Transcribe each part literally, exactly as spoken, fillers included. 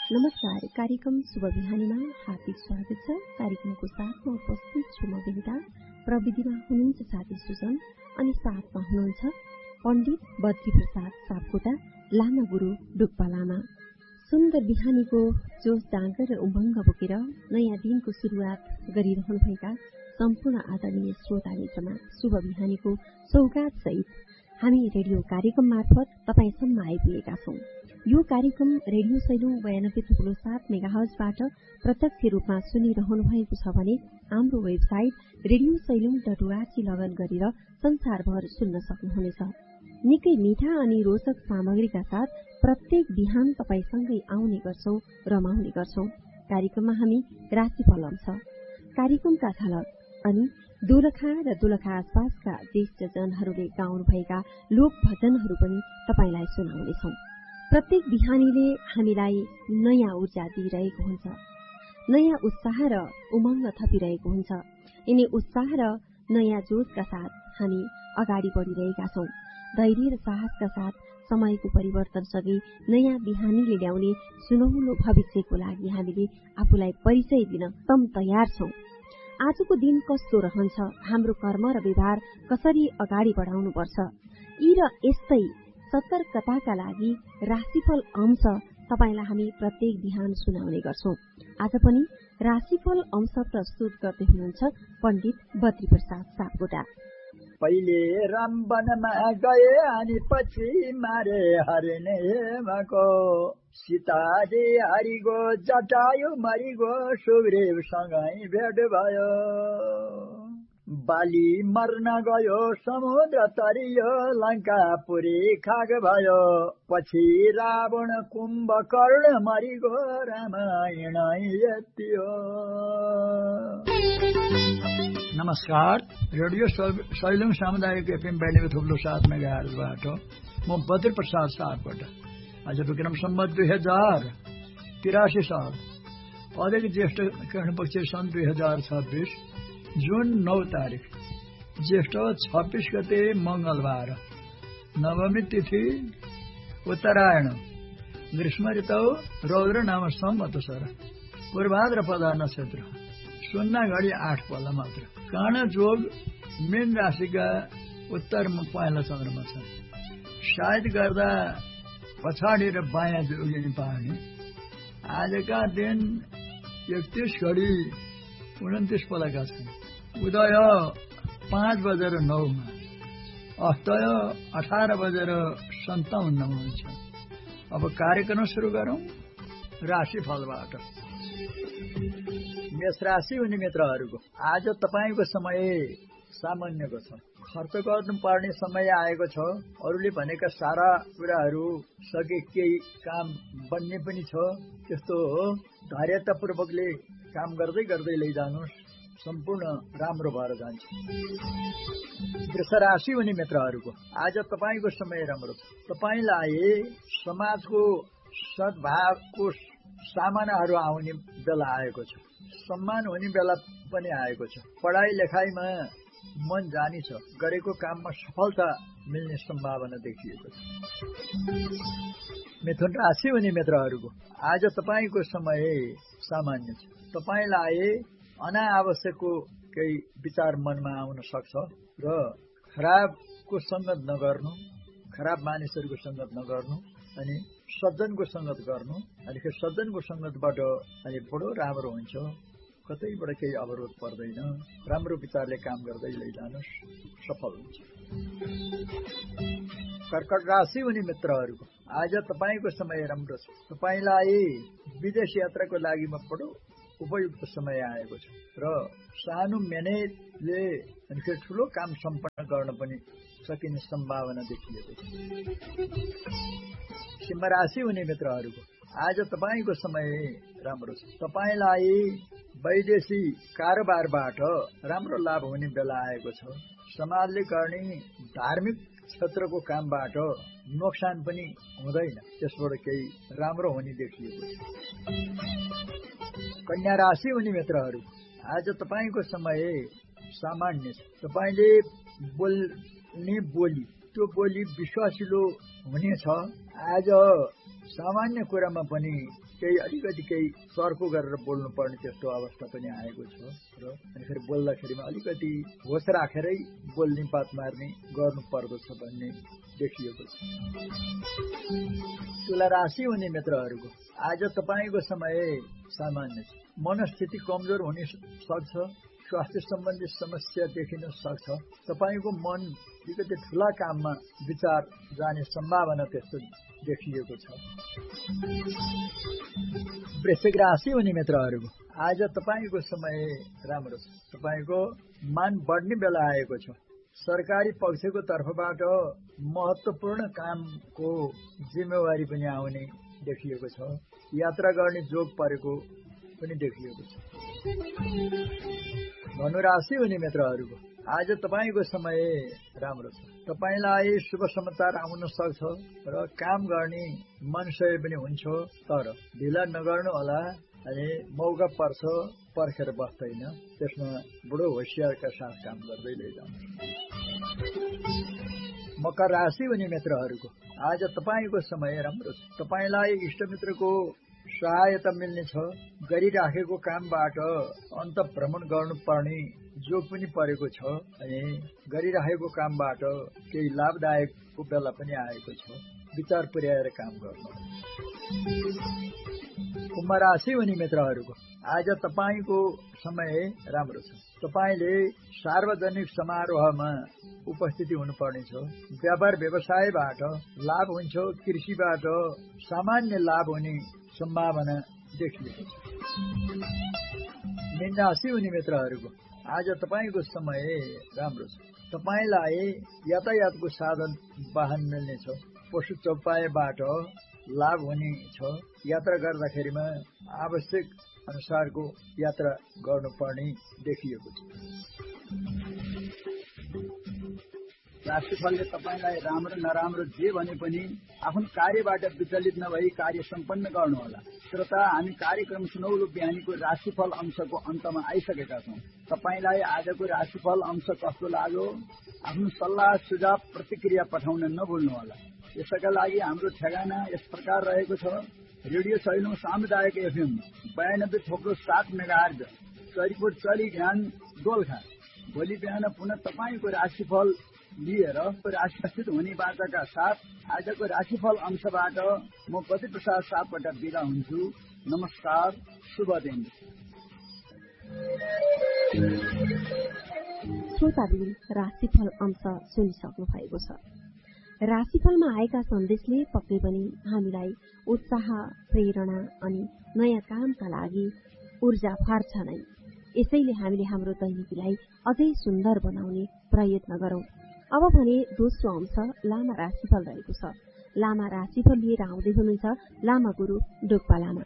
नमस्कार, कार्यक्रम शुभ बिहानीमा हार्दिक स्वागत छ। कार्यक्रमको साथमा उपस्थित छु म विनिता, प्रविधिमा हुनुहुन्छ साथी सुजन अनि साथमा हुनुहुन्छ पण्डित बद्री प्रसाद सापकोटा, लामा गुरु डुक्पा लामा। सुन्दर बिहानीको जोश जाँगर र उमङ्ग बोकेर नयाँ दिनको शुरूआत गरिरहनुभएका सम्पूर्ण आदरणीय श्रोता मित्रमा शुभ बिहानीको सौगात सहित हामी रेडियो कार्यक्रम मार्फत तपाईसम्म आइपुगेका छौं। यो कार्यक्रम रेडियो सैलुङ बयानब्बे थुप्रो सात मेगाहर्जबाट प्रत्यक्ष रूपमा सुनिरहनु भएको छ भने हाम्रो website radio Sailung dot ORG login गरेर संसारभर सुन्न सक्नुहुनेछ। निकै मिठा अनि रोचक सामग्रीका साथ प्रत्येक बिहान तपाईसँगै आउने गर्छौं, रमाउने गर्छौं। कार्यक्रममा हामी राशिफल छ, कार्यक्रमका झलक अनि दोलखा र दोलखा आसपासका ज्येष्ठ जनहरूले गाउनुभएका लोक भजनहरू पनि तपाईलाई सुनाउनेछौं। प्रत्येक बिहानीले हामीलाई नयाँ ऊर्जा दिइरहेको हुन्छ, नयाँ उत्साह र उमङ्ग थपिरहेको हुन्छ। यिनी उत्साह र नयाँ जोशका साथ हामी अगाडि बढ़िरहेका छौं। धैर्य र साहसका साथ समयको परिवर्तनसँगै नयाँ बिहानीले ल्याउने सुनौलो भविष्यको लागि हामीले आफूलाई परिचय दिन तम तयार छौं। आजको दिन कस्तो रहन्छ, हाम्रो कर्म र व्यवहार कसरी अगाडि बढाउनुपर्छ, यी र यस्तै सतर्कताका लागि राशिफल अंश तपाईलाई हामी प्रत्येक बिहान सुनाउने गर्छौं। आज पनि राशिफल अंश प्रस्तुत गर्दै हुनुहुन्छ पण्डित बद्री प्रसाद सापकोटा। पहिले रामवनमा गए अनि पछि मारे हरिने हेमको, सीताजी हरिगो जटायु मरिगो सुग्रीवसँगै भेट भयो। बाली मर्न गयो समुद्र तरियो, लङ्कापुरी खाग भयो। पछि रावण कुम्भकर्ण मरिगो, रामायण यति हो। नमस्कार, रेडियो सैलुङ सामुदायिक एफएम बयानब्बे थुप्रो सात मेगाहर्जबाट म बद्री प्रसाद सापकोटा। आज विक्रम सम्वत दुई हजार तिरासी साल अधिक ज्येष्ठ कृष्ण पक्ष सन् दुई हजार छब्बीस जुन नौ तारिक ज्येष्ठ छब्बीस गते मंगलबार, नवमी तिथि उत्तरायण, ग्रीष्म ऋतु रौद्र नाम संवत्सर, पूर्वाद्रपद नक्षत्र, शून्य घडी आठ पल्ला मात्र। कर्ण जोग मीन राशिका उत्तरमा पहेँला चन्द्रमा छ। सायद गर्दा पछाडि र बायाँ जोगिनी पाउने। आजका दिन एकतीस घडी उन्तिस पलका छन्। उदय पाँच बजेर नौमा, अस्तय अठार बजेर सन्ताउन्नमा हुन्छ। अब कार्यक्रम सुरु गरौं राशिफलबाट। मेष राशि हुने मित्रहरूको आज तपाईको समय सामान्यको छ। खर्च गर्नुपर्ने समय आएको छ। अरूले भनेका सारा कुराहरू सके, केही काम बन्ने पनि छ। त्यस्तो हो, धैर्यतापूर्वकले काम गर्दै गर्दै लैजानुहोस्, सम्पूर्ण राम्रो भएर जान्छ। वृष राशि हुने मित्रहरूको आज तपाईको समय राम्रो छ। तपाईलाई समाजको सद्भावको सामनाहरू आउने बेला आएको छ। सम्मान हुने बेला पनि आएको छ। पढाइ लेखाइमा मन जानी छ। गरेको काममा सफलता मिल्ने सम्भावना देखिएको छ। मिथुन राशि हुने मित्रहरूको आज तपाईको समय सामान्य छ। तपाईलाई अनावश्यकको केही विचार मनमा आउन सक्छ र खराबको संगत नगर्नु, खराब मानिसहरूको संगत नगर्नु अनि सज्जनको संगत गर्नु। अनि सज्जनको संगतबाट अनि बडो राम्रो हुन्छ। कतैबाट केही अवरोध पर्दैन। राम्रो विचारले काम गर्दै लैजानुहोस्, सफल हुन्छ। कर्कट राशि हुने मित्रहरूको आज तपाईको समय राम्रो छ। तपाईलाई विदेश यात्राको लागि बडो उपयुक्त समय आएको छ र सानो मेहनतले अनि फेरि ठुलो काम सम्पन्न गर्न पनि सकिने सम्भावना देखिएको छ। सिंह राशि हुने मित्रहरूको आज तपाईको समय राम्रो छ। तपाईलाई वैदेशिक कारोबारबाट राम्रो लाभ हुने बेला आएको छ। समाजले गर्ने धार्मिक क्षेत्रको कामबाट नोक्सान पनि हुँदैन। त्यसबाट केही राम्रो हुने देखिएको छ। कन्या राशि हुने मित्रहरू आज तपाईको समय सामान्य छ। तपाईले बोल्ने बोली, त्यो बोली विश्वासिलो हुनेछ। आज सामान्य कुरामा पनि केही अलिकति केही सर्को गरेर बोल्नु पर्ने त्यस्तो अवस्था पनि आएको छ र अनि बोल्दाखेरिमा अलिकति होस राखेरै बोल्ने बात मार्ने गर्नु पर्दछ भन्ने देखिएको छ। तुला राशि हुने मित्रहरूको आज तपाईको समय सामान्य छ। मनस्थिति कमजोर हुन सक्छ, स्वास्थ्य सम्बन्धी समस्या देखिन सक्छ, तपाईको मन अलिकति ठूला काममा विचार जाने सम्भावना त्यस्तो देखिएको छ। वृश्चिक राशि हुने मित्रहरूको आज तपाईको समय राम्रो छ। तपाईको मान बढ्ने बेला आएको छ। सरकारी पक्षको तर्फबाट महत्त्वपूर्ण कामको जिम्मेवारी पनि आउने देखिएको छ। यात्रा गर्ने जोग परेको पनि देखिएको छ। धनु राशि हुने मित्रहरूको आज तपाईको समय राम्रो छ। तपाईलाई शुभ समाचार आउन सक्छ र काम गर्ने मनसय पनि हुन्छ, तर ढिला नगर्नु होला। अनि मौका पर्छ पर्खेर बस्दैन, त्यसमा बडो होशियारका साथ काम गर्दै लैजाउनु। मकर राशि हुने मित्रहरूको आज तपाईको समय राम्रो छ। तपाईलाई इष्टमित्रको सहायता मिल्नेछ। गरिराखेको कामबाट अन्त भ्रमण गर्नुपर्ने जोग पनि परेको छ अनि गरिराखेको कामबाट केही लाभदायकको बेला पनि आएको छ। विचार पुर्याएर काम गर्नु। कुम्भ राशि हुने मित्रहरूको आज तपाईको समय राम्रो छ। तपाईले सार्वजनिक समारोहमा उपस्थिति हुनुपर्नेछ। व्यापार व्यवसायबाट लाभ हुन्छ। कृषिबाट सामान्य लाभ हुने सम्भावना देखिएको छ। मीन राशि हुने मित्रहरूको आज तपाईको समय राम्रो छ। तपाईलाई यातायातको साधन वाहन मिल्नेछ। पशु चौपायबाट लाभ हुने छ। यात्रा गर्दाखेरिमा आवश्यक अनुसारको यात्रा गर्नुपर्ने देखिएको छ। राशिफलले तपाईलाई राम्रो नराम्रो जे भने पनि आफ्नो कार्यबाट विचलित नभई कार्य सम्पन्न गर्नुहोला। श्रोता, हामी कार्यक्रम सुनौलो बिहानीको राशिफल अंशको अन्तमा आइसकेका छौँ। तपाईलाई आजको राशिफल अंश कस्तो लाग्यो? आफ्नो सल्लाह सुझाव प्रतिक्रिया पठाउन नभुल्नुहोला। यसका लागि हाम्रो ठेगाना यस प्रकार रहेको छ। रेडियो सैलुङ सामुदायिक एफएम बयानब्बे थोप्लो सात मेगाहर्ज, चरीपुर चली ध्यान दोलखा। भोलि बिहान पुनः तपाईँको राशिफल लिएर राशिस्थित हुने बाचाका साथ आजको राशिफल अंशबाट म बद्री प्रसाद सापकोटा बिदा हुन्छु। नमस्कार, शुभ दिन। श्रोताबिन, राशिफल अंश सुनिसक्नु भएको छ। राशिफलमा आएका सन्देशले पक्कै पनि हामीलाई उत्साह, प्रेरणा अनि नयाँ कामका लागि ऊर्जा फार्छ नै। यसैले हामीले हाम्रो दैनिकीलाई अझै सुन्दर बनाउने प्रयत्न गरौं। अब भने दोस्रो अंश लामा राशिफल रहेको छ। लामा राशिफल लिएर आउँदै हुनुहुन्छ लामा गुरु डोक्पा लामा।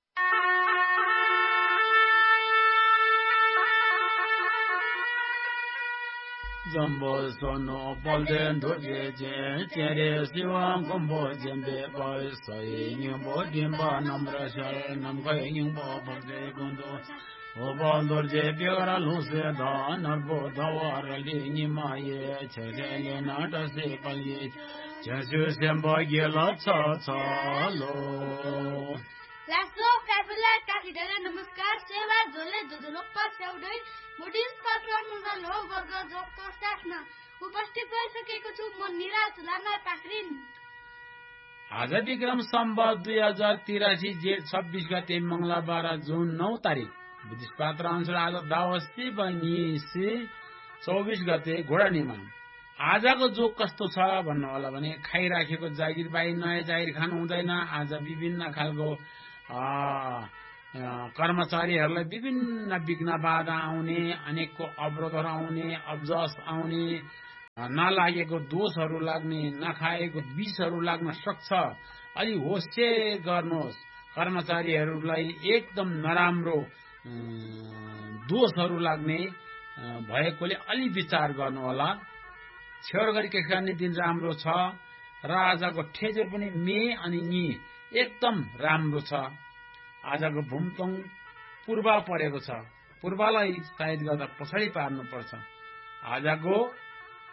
Zambo sono polden doge je tere siwang kombo jembe bai sai nyambo dimba namra shal nam kai nyambo bogde gondo obandor je biara luse da narbo dawar li nimaye chele nata se palye jesu semba gela cha cha lo Lasso Kabila Kasidala Namaskar Seva Zole Duduloppa Saudai Buddhist patron लो वर्ग जबका साथमा उपस्थित भइसकेको छु। म eras लामा पाखरिन। आज विक्रम सम्वत दुई हजार तिरासी जेठ छब्बीस गते मंगलबार जुन नौ तारिक बुद्धिस्ट पात्र अनुसार आज दावस्ती बनिसे चौबीस गते घोडानीमा। आजको जोग कस्तो छ भन्नु होला भने खाइराखेको जागिर बाई नयाँ जागिर खानु हुँदैन। आज विभिन्न खालको कर्मचारीहरूलाई विभिन्न विघ्न बाधा आउने, अनेकको अवरोधहरू आउने, अब्जस आउने, नलागेको दोषहरू लाग्ने, नखाएको विषहरू लाग्न सक्छ। अलि होस्टे गर्नुहोस्। कर्मचारीहरूलाई एकदम नराम्रो दोषहरू लाग्ने भएकोले अलि विचार गर्नुहोला। छेउर गरी के गर्ने दिन राम्रो छ र आजको ठेजर पनि मे अनि नि एकदम राम्रो छ। आजको भूमतङ पूर्व परेको छ। पूर्वलाई सायद गर्दा पछाडि पार्नुपर्छ। आजको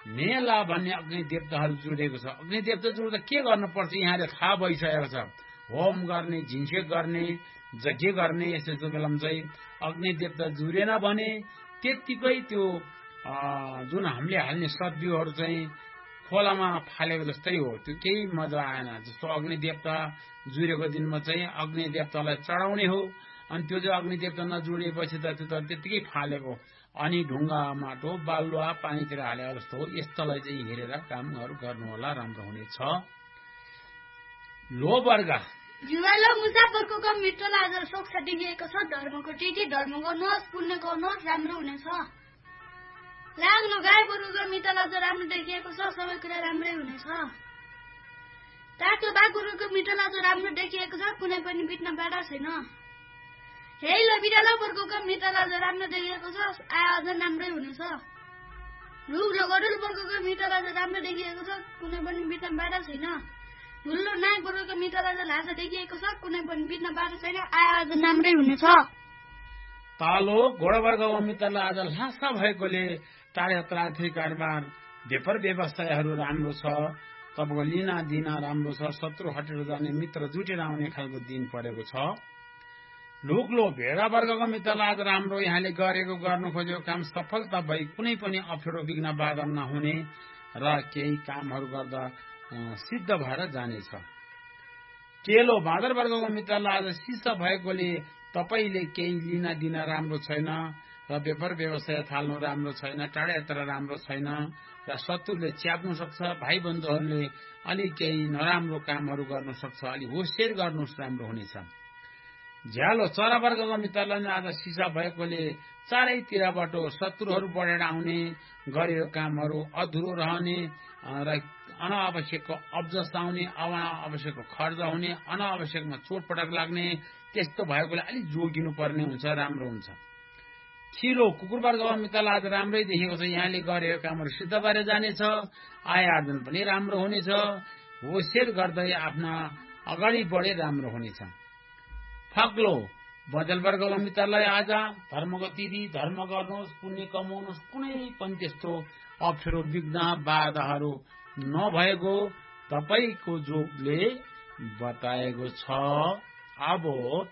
नेला भन्ने अग्नि देवताहरू जुडेको छ। अग्नि देवता जुड्दा के गर्नुपर्छ यहाँले थाहा भइसकेको छ। होम गर्ने, झिन्सेक गर्ने, यज्ञ गर्ने यस्तो यस्तो बेलामा चाहिँ अग्नि देवता जुरेन भने त्यत्तिकै त्यो जुन हामीले हाल्ने सब्जीहरू चाहिँ खोलामा फालेको जस्तै हो, त्यो केही मजा आएन। जस्तो अग्नि देवता जुरेको दिनमा चाहिँ अग्नि देवतालाई चढाउने हो, अनि त्यो चाहिँ अग्नि देवता नजुडेपछि त त्यो त त्यत्तिकै फालेको, अनि ढुङ्गा माटो बालुवा पानीतिर हालेको जस्तो हो। यस्तोलाई चाहिँ हेरेर कामहरू गर्नु होला, राम्रो हुनेछ। लो वर्ग जुवालो मुसाफरको कम मित्रलाई आज सोक्ष देखिएको छ, धर्मको टिटी धर्म गर्नुहोस्, पुण्य गर्नुहोस्, राम्रो हुनेछ। लाग्नु गाई बरुको मित्रलाई आज राम्रो देखिएको छ, सबै कुरा राम्रै हुनेछ। तातो बागुरुको मित्रलाई आज राम्रो देखिएको छ, कुनै पनि बित्न बाधा छैन। हेलो बिरालो वर्गको मित्रलाई आज राम्रो देखिएको छ, आय अझ राम्रै हुनेछ। रुग्लो गरुल वर्गको मित्रलाई आज राम्रो देखिएको छ, कुनै पनि बित्न बाधा छैन। धुल्लो नाग वर्गको मित्रलाई आज लाज देखिएको छ, कुनै पनि बित्न बाधा छैन, आय अझ राम्रै हुनेछ। तालो घोडा वर्गको मित्रलाई आज लासा भएकोले कार्ययात्रा आर्थिक कारोबार व्यापार व्यवसायहरू राम्रो छ। तपाईँको लिना दिना राम्रो छ, शत्रु हटेर जाने, मित्र जुटेर आउने खालको दिन परेको छ। लुक्लो भेडा वर्गको मित्रलाई आज राम्रो, यहाँले गरेको गर्नु खोजेको काम सफलता भई कुनै पनि अप्ठ्यारो विघ्न बाधा नहुने र केही कामहरू गर्दा सिद्ध भएर जानेछ। केलो बाँदर वर्गको मित्रलाई आज सिसा भएकोले तपाईँले केही लिना दिन राम्रो छैन र व्यापार व्यवसाय थाल्नु राम्रो छैन, टाढा यात्रा राम्रो छैन र शत्रुले च्याप्नु सक्छ। भाइ बन्धुहरूले अलि केही नराम्रो कामहरू गर्नु सक्छ, अलि होसियार गर्नुहोस्, राम्रो हुनेछ। झ्यालो चरा वर्गको मित्रलाई आज सिसा भएकोले चारैतिरबाट शत्रुहरू बढेर आउने, गरेको कामहरू अधुरो रहने र अनावश्यकको अब्जस आउने, अनावश्यकको खर्च हुने, अनावश्यकमा चोटपटक लाग्ने, त्यस्तो भएकोले अलिक जोगिनु पर्ने हुन्छ, राम्रो हुन्छ। खिलो कुकुर वर्गको मित्रलाई आज राम्रै देखेको छ, यहाँले गरेको कामहरू सिद्ध भएर जानेछ, आय आर्जन पनि राम्रो हुनेछ। होसियार गर्दै आफ्ना अगाडि बढे राम्रो हुनेछ। फग्लो बदल वर्गको मित्रलाई आज धर्मको तिथि धर्म गर्नुहोस्, पुण्य कमाउनुहोस्, कुनै पनि त्यस्तो अप्ठ्यारो विघ्न बाधाहरू नभएको तपाईँको जोगले बताएको छ। अब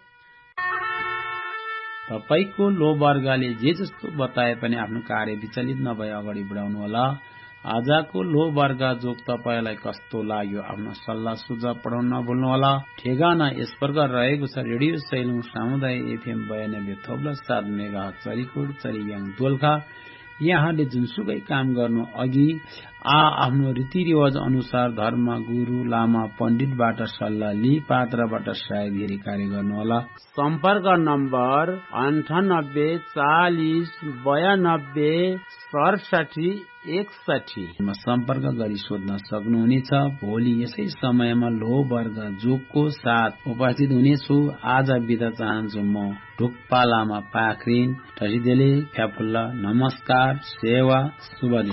तपाईँको लो वर्गले जे जस्तो बताए पनि आफ्नो कार्य विचलित नभए अगाडि बढाउनु होला। आजको लो वर्ग जोग तपाईँलाई कस्तो लाग्यो, आफ्नो सल्लाह सुझाव पठाउन नभुल्नु होला। ठेगाना यस प्रकार रहेको छ, रेडियो सैलुङ सामुदायिक एफएम बयानब्बे थोप्लो सात मेगा चरीकोट चरीयाङ दोलखा। यहाँले जुनसुकै काम गर्नु अघि आ आफ्नो रीतिरिवाज अनुसार धर्म गुरु लामा पण्डितबाट सल्लाह लिई पात्रबाट सायद कार्य गर्नुहोला। सम्पर्क नम्बर अन्ठानब्बे चालिस बयानब्बे सडसठी एकसठी सम्पर्क गरी सोध्न सक्नुहुनेछ। भोलि यसै समयमा लो वर्ग जोगको साथ उपस्थित हुनेछु। आज बिदा चाहन्छु म ढुक्पा लामा पाखरिन ठसिदेले फ्याफुल्ला। नमस्कार, सेवा, शुभ दिन।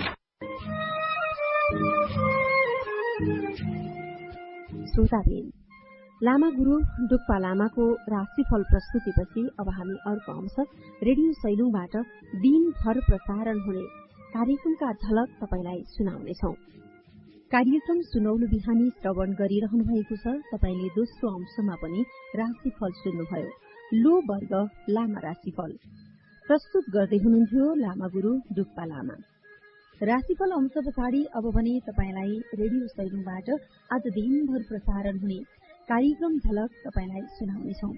श्रोताबिन, लामा गुरु डुक्पा लामाको राशिफल प्रस्तुतिपछि अब हामी अर्को अंश रेडियो सैलुङबाट दिनभर प्रसारण हुने कार्यक्रमका झलक तपाईलाई सुनाउनेछौ। कार्यक्रम सुनौलो बिहानी श्रवण गरिरहनु भएको छ। तपाईले दोस्रो अंशमा पनि राशिफल सुन्नुभयो। लो वर्ग लामा राशिफल प्रस्तुत गर्दै हुनुहुन्थ्यो लामा गुरु डुक्पा लामा। राशिफल अंश पछाडि अब भने तपाईलाई रेडियो सैलुङबाट आज दिनभर प्रसारण हुने कार्यक्रम झलक तपाईलाई सुनाउनेछौ।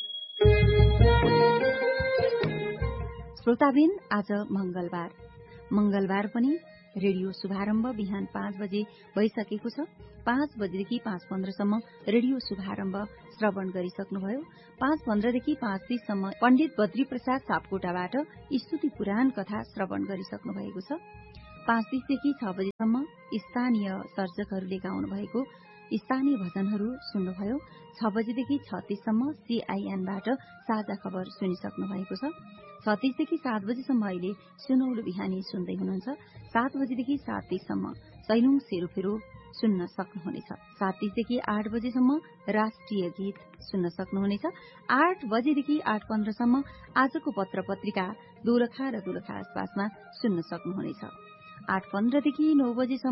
श्रोताबिन, आज मंगलबार मंगलबार पनि रेडियो शुभारम्भ बिहान पाँच बजे भइसकेको छ। पाँच बजेदेखि पाँच पन्ध्रसम्म रेडियो शुभारम्भ श्रवण गरिसक्नुभयो। पाँच पन्ध्रदेखि पाँच तीससम्म पण्डित बद्री प्रसाद सापकोटाबाट स्तुति पुराण कथा श्रवण गरिसक्नु भएको छ। पाँच तीसदेखि छ बजेसम्म स्थानीय सर्जकहरूले गाउनु भएको स्थानीय भजनहरू सुन्नुभयो। छ बजेदेखि छ तीससम्म सीआईएनबाट साझा खबर सुनिसक्नु भएको छ। छ तीसदेखि सात बजेसम्म अहिले सुनौलो बिहानी सुन्दै हुनुहुन्छ। सात बजेदेखि सात तीससम्म सैलुङ सेरोफेरो सुन्न सक्नुहुनेछ। सात तीसदेखि आठ बजेसम्म राष्ट्रिय गीत सुन्न सक्नुहुनेछ। आठ बजेदेखि आठ पन्ध्रसम्म आजको पत्र पत्रिका दोलखा र दोलखा आसपासमा सुन्न सक्नुहुनेछ। आठ पन्ध्रदेखि नौ बजेसम्म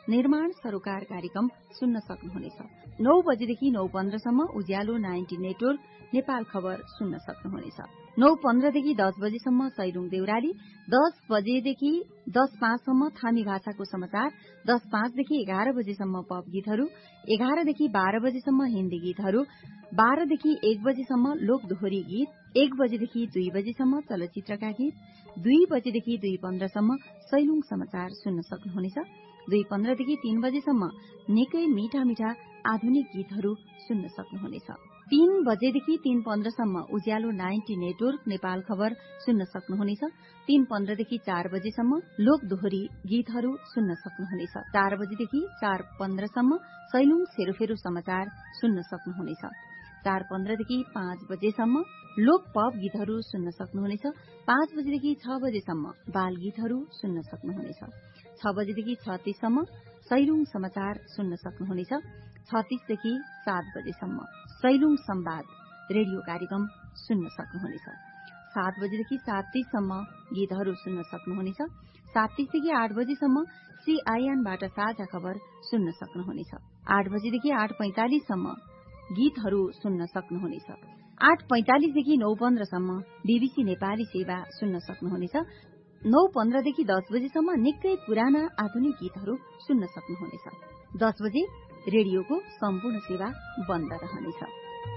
निर्माण सरोकार कार्यक्रम सुन्न सक्नुहुनेछ। नौ बजेदेखि नौ पन्ध्रसम्म उज्यालो नाइन्टी नेटवर्क नेपाल खबर सुन्न सक्नुहुनेछ। नौ पन्ध्रदेखि दस बजेसम्म सैलुङ देउराली, दस बजेदेखि दस पाँचसम्म थामी भाषाको समाचार, दस पाँचदेखि एघार बजेसम्म पप गीतहरू, एघारदेखि बाह्र बजेसम्म हिन्दी गीतहरू, बाह्रदेखि एक बजेसम्म लोक दोहोरी गीत, एक बजेदेखि दुई बजेसम्म चलचित्रका गीत, दुई बजेदेखि दुई पन्ध्रसम्म सैलुङ समाचार सुन्न सक्नुहुनेछ। दुई पन्ध्रदेखि तीन बजेसम्म निकै मीठा मीठा आधुनिक गीतहरू सुन्न सक्नुहुनेछ। तीन बजेदेखि तीन पन्ध्रसम्म उज्यालो नाइन्टी नेटवर्क नेपाल खबर सुन्न सक्नुहुनेछ। तीन पन्ध्रदेखि चार बजेसम्म लोक दोहोरी गीतहरू सुन्न सक्नुहुनेछ। चार बजेदेखि चार पन्ध्रसम्म सैलुङ सेरोफेरो समाचार सुन्न सक्नुहुनेछ। चार पन्ध्रदेखि पाँच बजेसम्म लोक पप गीतहरू सुन्न सक्नुहुनेछ। पाँच बजेदेखि छ बजेसम्म बाल गीतहरू सुन्न सक्नुहुनेछ। छ बजेदेखि छ तीससम्म सैलुङ समाचार सुन्न सक्नुहुनेछ। छत्तीसदेखि सात बजेसम्म सैलुङ संवाद रेडियो कार्यक्रम सुन्न सक्नुहुनेछ। सात बजेदेखि सात तीससम्म गीतहरू सुन्न सक्नुहुनेछ। सात तीसदेखि आठ बजेसम्म सीआईएनबाट साझा खबर सुन्न सक्नुहुनेछ। आठ बजेदेखि आठ पैंतालिससम्म गीतहरू सुन्न सक्नुहुनेछ। आठ पैंतालिसदेखि नौ पन्ध्रसम्म बीबीसी नेपाली सेवा सुन्न सक्नुहुनेछ। नौ पन्ध्रदेखि दस बजेसम्म निकै पुराना आधुनिक गीतहरू सुन्न सक्नुहुनेछ। दस बजे रेडियोको सम्पूर्ण सेवा बन्द रहनेछ।